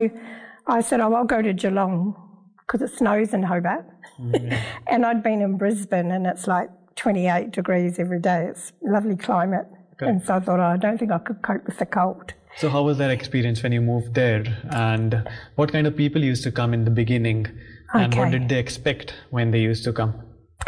I said, oh, I'll go to Geelong because it snows in Hobart. And I'd been in Brisbane and it's like 28 degrees every day. It's a lovely climate. Okay. And so I thought, I don't think I could cope with the cold. So how was that experience when you moved there? And what kind of people used to come in the beginning? And what did they expect when they used to come?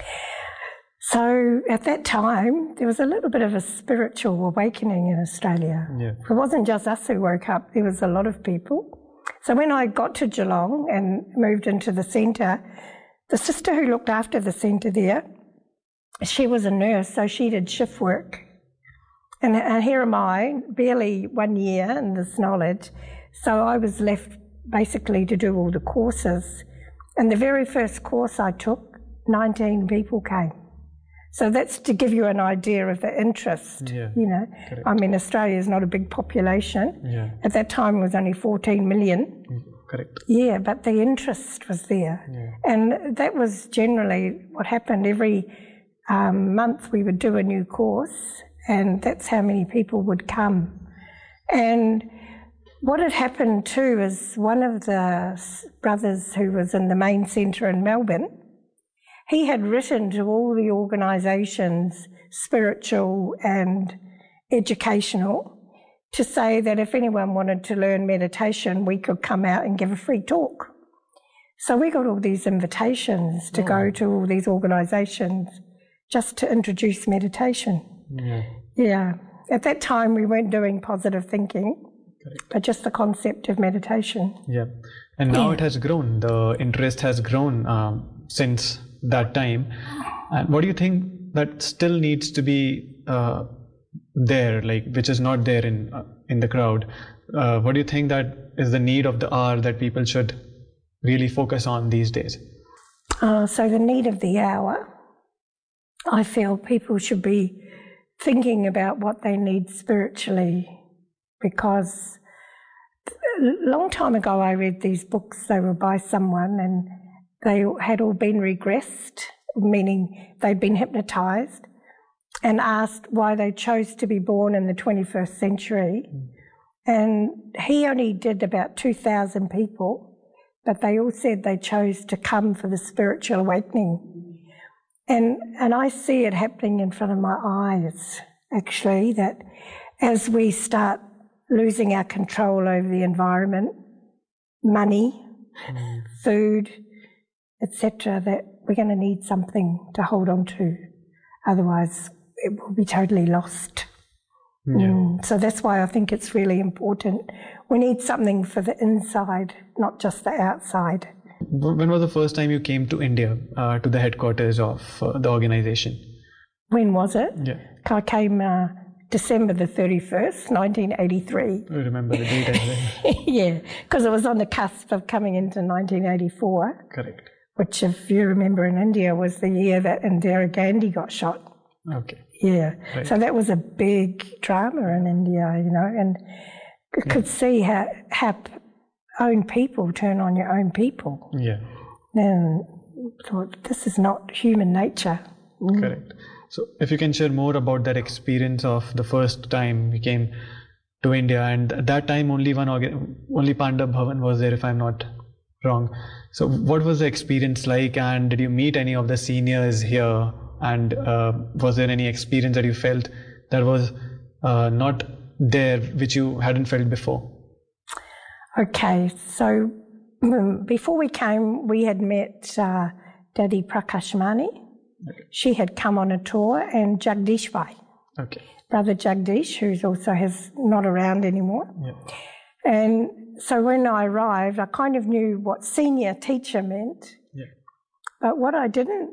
So at that time, there was a little bit of a spiritual awakening in Australia. Yeah. It wasn't just us who woke up, there was a lot of people. So when I got to Geelong and moved into the centre, the sister who looked after the centre there, she was a nurse, so she did shift work. And here am I, barely 1 year in this knowledge. So I was left basically to do all the courses. And the very first course I took, 19 people came. So that's to give you an idea of the interest, you know. Correct. I mean, Australia is not a big population. Yeah. At that time it was only 14 million. Correct. Yeah, but the interest was there. Yeah. And that was generally what happened. Every month we would do a new course, and that's how many people would come. And what had happened too is one of the brothers who was in the main centre in Melbourne, he had written to all the organisations, spiritual and educational, to say that if anyone wanted to learn meditation, we could come out and give a free talk. So we got all these invitations to go to all these organisations just to introduce meditation. Yeah. At that time, we weren't doing positive thinking, but just the concept of meditation. Yeah. And now it has grown. The interest has grown since that time. And what do you think that still needs to be there, like which is not there in the crowd? What do you think that is the need of the hour that people should really focus on these days? So the need of the hour, I feel people should be thinking about what they need spiritually, because a long time ago I read these books. They were by someone and they had all been regressed, meaning they'd been hypnotised, and asked why they chose to be born in the 21st century. And he only did about 2,000 people, but they all said they chose to come for the spiritual awakening. And I see it happening in front of my eyes, actually, that as we start losing our control over the environment, money, food, etc., that we're going to need something to hold on to. Otherwise, it will be totally lost. So that's why I think it's really important. We need something for the inside, not just the outside. When was the first time you came to India, to the headquarters of the organisation? When was it? Yeah. I came December the 31st, 1983. I remember the date as well. Yeah, because it was on the cusp of coming into 1984. Correct. Which, if you remember, in India was the year that Indira Gandhi got shot. Okay. Yeah. Right. So that was a big drama in India, you know, and you could see how own people turn on your own people. Yeah. And thought, this is not human nature. Correct. So if you can share more about that experience of the first time you came to India, and at that time only Pandab Bhavan was there, if I'm not wrong. So what was the experience like, and did you meet any of the seniors here, and was there any experience that you felt that was not there, which you hadn't felt before? Okay, so before we came, we had met Daddy Prakashmani. Okay. She had come on a tour, and Jagdish Bhai, Brother Jagdish, who's also not around anymore. Yeah. And so when I arrived, I kind of knew what senior teacher meant. Yeah. But what I didn't,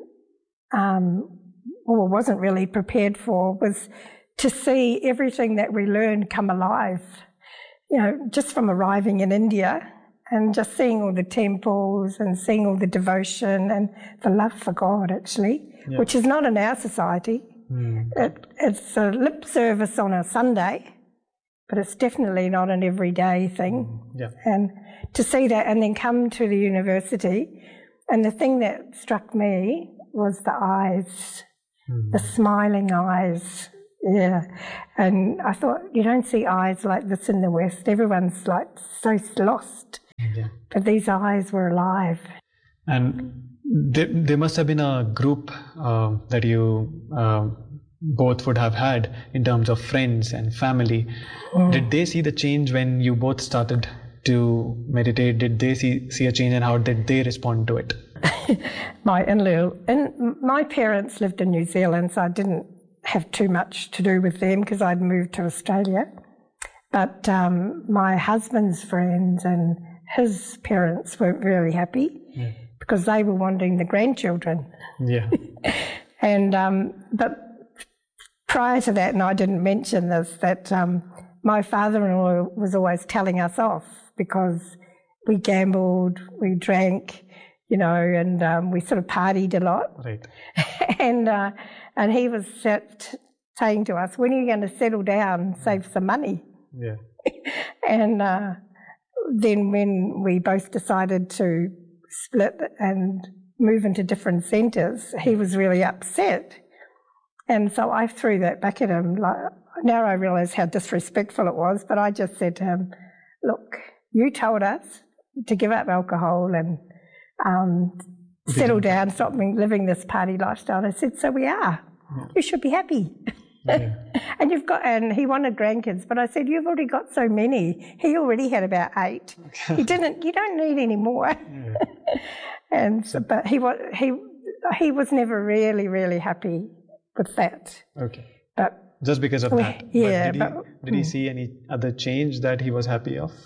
or wasn't really prepared for, was to see everything that we learned come alive. You know, just from arriving in India and just seeing all the temples and seeing all the devotion and the love for God, actually, which is not in our society. It's a lip service on a Sunday, but it's definitely not an everyday thing. Yeah. And to see that and then come to the university, and the thing that struck me was the eyes, the smiling eyes. Yeah. And I thought, you don't see eyes like this in the West. Everyone's like so lost Yeah. But these eyes were alive. And there must have been a group that you both would have had in terms of friends and family. Did they see the change when you both started to meditate? Did they see a change, and how did they respond to it? My parents lived in New Zealand, so I didn't have too much to do with them because I'd moved to Australia. But my husband's friends and his parents weren't very happy because they were wanting the grandchildren. Yeah. And but prior to that, and I didn't mention this, that my father-in-law was always telling us off because we gambled, we drank, and we sort of partied a lot. Right. And he was saying to us, when are you going to settle down, save some money? Yeah. And then when we both decided to split and move into different centres, he was really upset. And so I threw that back at him. Now I realise how disrespectful it was, but I just said to him, look, you told us to give up alcohol and settle down, stop living this party lifestyle. I said, so we are. Yeah. You should be happy. Yeah. And he wanted grandkids, but I said, you've already got so many. He already had about 8. You don't need any more. Yeah. And so, but he was never really, really happy with that. Okay. But just because of that. Yeah. Did he see any other change that he was happy of?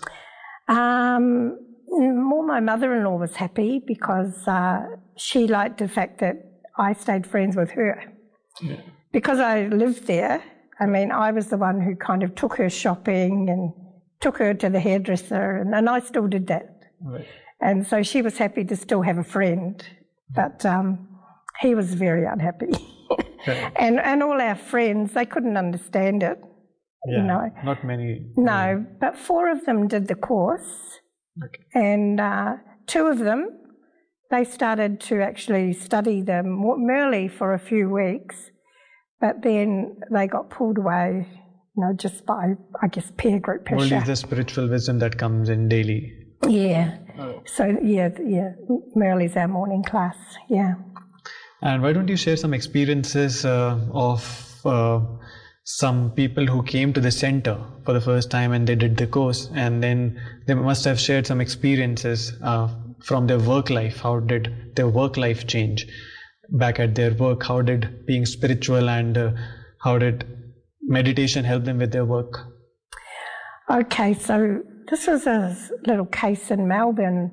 More my mother-in-law was happy because she liked the fact that I stayed friends with her. Yeah. Because I lived there, I was the one who kind of took her shopping and took her to the hairdresser, and I still did that. Right. And so she was happy to still have a friend, but he was very unhappy. Okay. And all our friends, they couldn't understand it. Yeah, not many. No, but 4 of them did the course. Okay. And 2 of them, they started to actually study the Merle for a few weeks, but then they got pulled away, just by, I guess, peer group pressure. Only the spiritual wisdom that comes in daily. Yeah. Oh. So, yeah, Merle is our morning class, yeah. And why don't you share some experiences of some people who came to the center for the first time and they did the course, and then they must have shared some experiences from their work life. How did their work life change back at their work? How did being spiritual and how did meditation help them with their work? Okay, so this was a little case in Melbourne.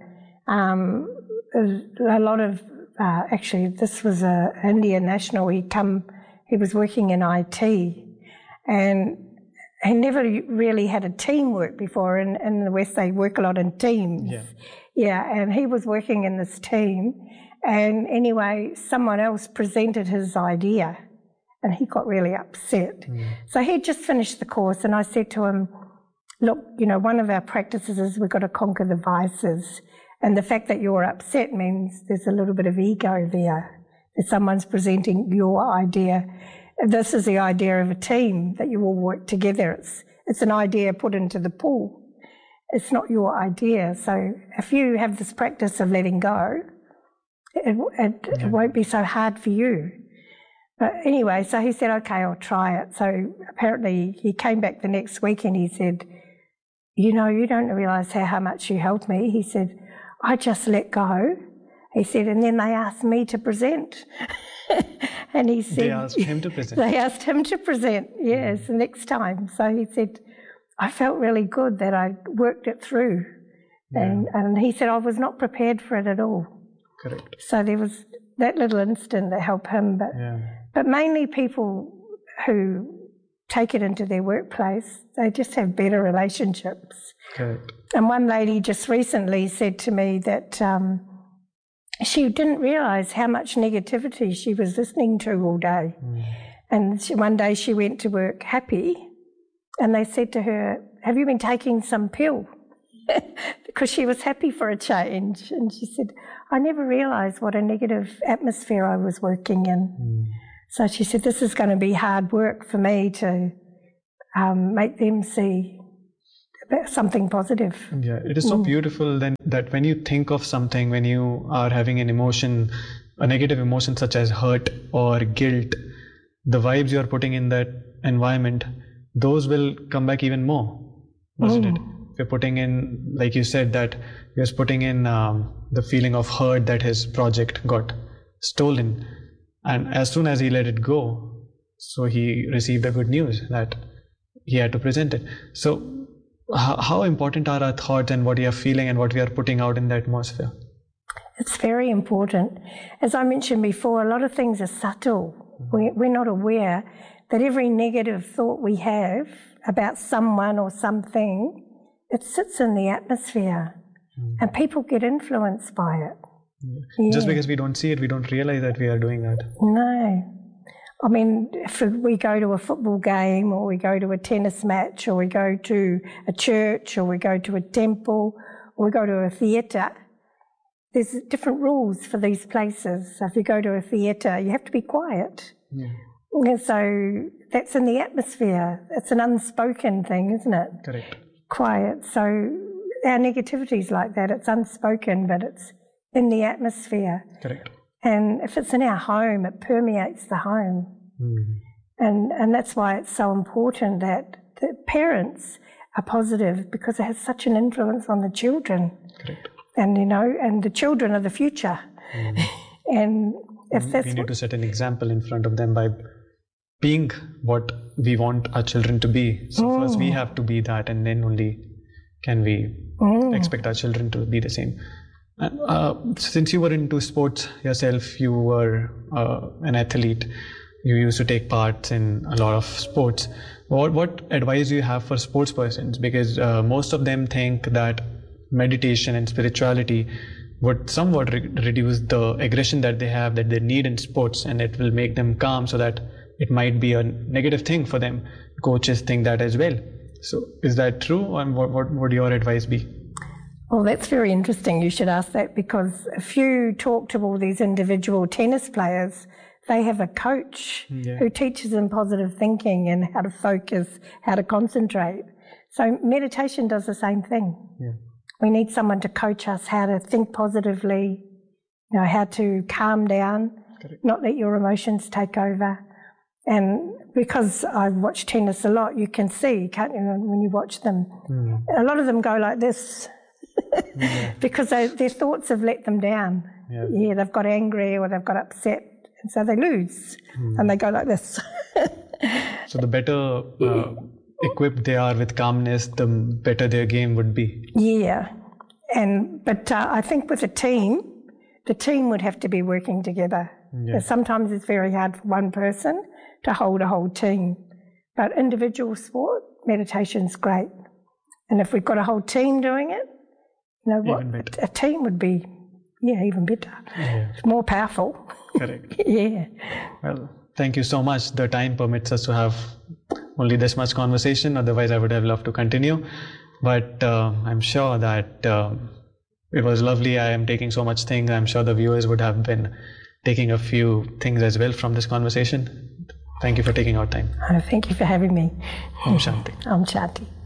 A lot of actually, this was an Indian national. He was working in IT, and he never really had a teamwork before. In the West, they work a lot in teams. Yeah, and he was working in this team, and anyway, someone else presented his idea, and he got really upset. So he'd just finished the course, and I said to him, look, one of our practices is we've got to conquer the vices. And the fact that you're upset means there's a little bit of ego there. If someone's presenting your idea, this is the idea of a team, that you all work together. It's an idea put into the pool. It's not your idea. So if you have this practice of letting go, it won't be so hard for you. But anyway, so he said, okay, I'll try it. So apparently he came back the next week and he said, you don't realise how much you helped me. He said, I just let go. He said, and then they asked me to present. And he said... They asked him to present? They asked him to present, yes, the next time. So he said, I felt really good that I worked it through. Yeah. And he said, I was not prepared for it at all. Correct. So there was that little incident that helped him. But mainly people who take it into their workplace, they just have better relationships. Correct. And one lady just recently said to me that she didn't realise how much negativity she was listening to all day. And one day she went to work happy, and they said to her, have you been taking some pill? Because she was happy for a change. And she said, I never realised what a negative atmosphere I was working in. So she said, this is going to be hard work for me to make them see something positive. Yeah, it is so beautiful then that when you think of something, when you are having an emotion, a negative emotion such as hurt or guilt, the vibes you are putting in that environment, those will come back even more, wasn't it? If you're putting in, like you said, that he was putting in the feeling of hurt that his project got stolen, and as soon as he let it go, so he received the good news that he had to present it. So how important are our thoughts and what we are feeling and what we are putting out in the atmosphere? It's very important. As I mentioned before, a lot of things are subtle. We're not aware that every negative thought we have about someone or something, it sits in the atmosphere and people get influenced by it. Yeah. Just because we don't see it, we don't realize that we are doing that. No. I mean, if we go to a football game or we go to a tennis match or we go to a church or we go to a temple or we go to a theatre, there's different rules for these places. So if you go to a theatre, you have to be quiet. And so that's in the atmosphere. It's an unspoken thing, isn't it? Correct. Quiet. So our negativity is like that. It's unspoken, but it's in the atmosphere. Correct. And if it's in our home, it permeates the home. And that's why it's so important that the parents are positive, because it has such an influence on the children. Correct. And, and the children are the future. And if that's we need to set an example in front of them by being what we want our children to be. So first we have to be that, and then only can we expect our children to be the same. Since you were into sports yourself, you were an athlete, you used to take part in a lot of sports. What advice do you have for sports persons? Because most of them think that meditation and spirituality would somewhat reduce the aggression that they have, that they need in sports, and it will make them calm, so that it might be a negative thing for them. Coaches think that as well. So is that true, and what would your advice be? Well, that's very interesting. You should ask that, because if you talk to all these individual tennis players, they have a coach who teaches them positive thinking and how to focus, how to concentrate. So meditation does the same thing. Yeah. We need someone to coach us how to think positively, how to calm down, not let your emotions take over. And because I watch tennis a lot, you can see, can't you, when you watch them, a lot of them go like this. Because their thoughts have let them down. Yeah, they've got angry or they've got upset, and so they lose, and they go like this. So the better equipped they are with calmness, the better their game would be. Yeah, but I think with a team, the team would have to be working together. Sometimes it's very hard for one person to hold a whole team, but individual sport, meditation's great. And if we've got a whole team doing it, a team would be, even better. More powerful. Correct. Yeah. Well, thank you so much. The time permits us to have only this much conversation. Otherwise, I would have loved to continue. But I'm sure that it was lovely. I am taking so much things. I'm sure the viewers would have been taking a few things as well from this conversation. Thank you for taking our time. Thank you for having me. Om Shanti. Om Shanti.